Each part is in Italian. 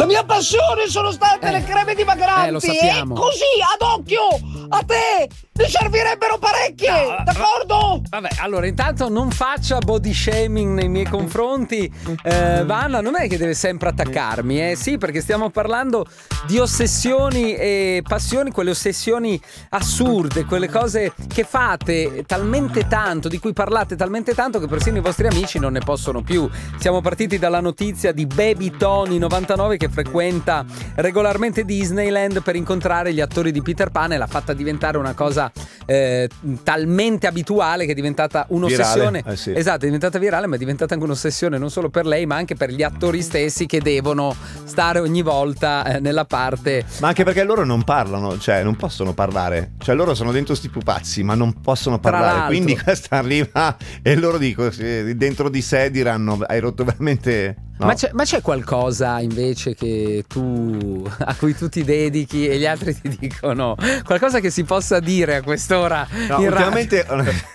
La mia passione sono state le creme dimagranti. Lo sappiamo. E così, ad occhio, a te ne servirebbero parecchie, d'accordo? Vabbè, allora intanto non faccia body shaming nei miei confronti. Vanna, non è che deve sempre attaccarmi, sì, perché stiamo parlando di ossessioni e passioni, quelle ossessioni assurde, quelle cose che fate talmente tanto, di cui parlate talmente tanto che persino i vostri amici non ne possono più. Siamo partiti dalla notizia di Baby Tony 99 che frequenta regolarmente Disneyland per incontrare gli attori di Peter Pan, e l'ha fatta diventare una cosa talmente abituale che è diventata un'ossessione. Virale, sì. Esatto, è diventata virale, ma è diventata anche un'ossessione non solo per lei ma anche per gli attori stessi, che devono stare ogni volta nella parte. Ma anche perché loro non parlano, cioè non possono parlare, cioè loro sono dentro sti pupazzi ma non possono parlare, quindi questa arriva e loro dentro di sé diranno hai rotto veramente. No. Ma c'è qualcosa invece che a cui tu ti dedichi e gli altri ti dicono qualcosa che si possa dire a quest'ora? No, ultimamente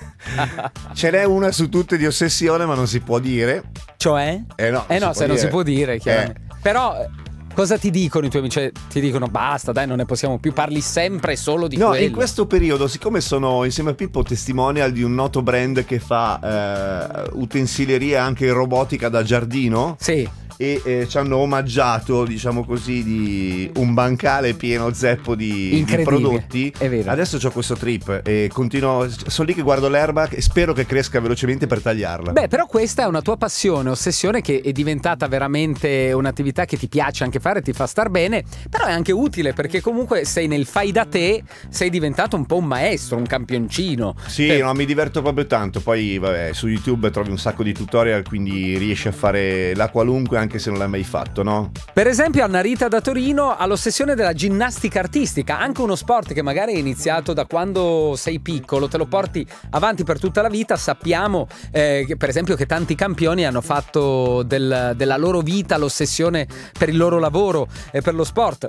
ce n'è una su tutte di ossessione, ma non si può dire. Cioè? No, se non si può dire, chiaramente. Però cosa ti dicono i tuoi amici? Cioè, ti dicono basta, dai, non ne possiamo più, parli sempre solo di quello. No, in questo periodo, siccome sono insieme a Pippo testimonial di un noto brand che fa utensileria anche in robotica da giardino. Sì. E ci hanno omaggiato, diciamo così, di un bancale pieno zeppo di prodotti. È vero. Adesso c'ho questo trip e continuo, sono lì che guardo l'erba e spero che cresca velocemente per tagliarla. Beh, però questa è una tua passione, ossessione, che è diventata veramente un'attività che ti piace anche fare, ti fa star bene, però è anche utile perché comunque sei nel fai da te, sei diventato un po' un maestro, un campioncino. Sì, no, mi diverto proprio tanto. Poi vabbè, su YouTube trovi un sacco di tutorial, quindi riesci a fare la qualunque anche se non l'hai mai fatto, no? Per esempio Anna Rita da Torino ha l'ossessione della ginnastica artistica, anche uno sport che magari è iniziato da quando sei piccolo, te lo porti avanti per tutta la vita. Sappiamo che, per esempio, che tanti campioni hanno fatto della loro vita l'ossessione per il loro lavoro e per lo sport.